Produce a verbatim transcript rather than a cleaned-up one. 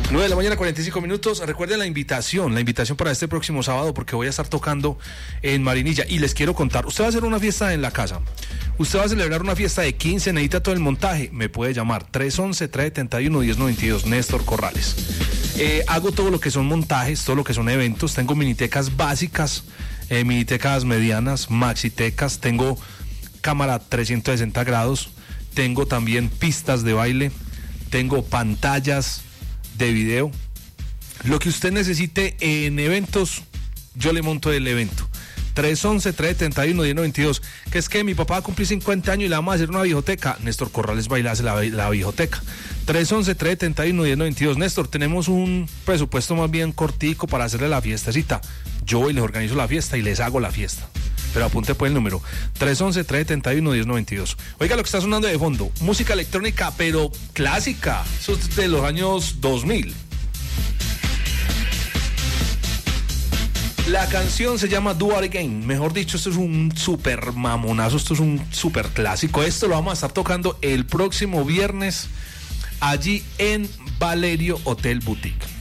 nueve de la mañana, cuarenta y cinco minutos. Recuerden la invitación, la invitación para este próximo sábado, porque voy a estar tocando en Marinilla. Y les quiero contar, usted va a hacer una fiesta en la casa, usted va a celebrar una fiesta de quince, necesita todo el montaje, me puede llamar tres once, tres setenta y uno, diez noventa y dos, Néstor Corrales. Eh, hago todo lo que son montajes, todo lo que son eventos, tengo minitecas básicas, eh, minitecas medianas, maxitecas, tengo cámara trescientos sesenta grados, tengo también pistas de baile, tengo pantallas de video, lo que usted necesite en eventos, yo le monto el evento. tres once, tres setenta y uno, diez noventa y dos. Que es que mi papá va a cumplir cincuenta años y le vamos a hacer una viejoteca. Néstor Corrales va y le hace la, la viejoteca. tres once, tres setenta y uno, diez noventa y dos. Néstor, tenemos un presupuesto más bien cortico para hacerle la fiestecita. Yo voy y les organizo la fiesta y les hago la fiesta. Pero apunte pues el número tres once, tres setenta y uno, diez noventa y dos. Oiga lo que está sonando de fondo, música electrónica pero clásica, eso es de los años dos mil. La canción se llama Do It Again, mejor dicho, esto es un super mamonazo, esto es un super clásico. Esto lo vamos a estar tocando el próximo viernes allí en Valerio Hotel Boutique.